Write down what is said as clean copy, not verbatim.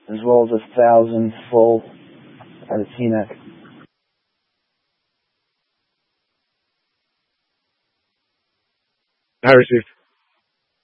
as well as 1,000 full at a Teaneck. I received.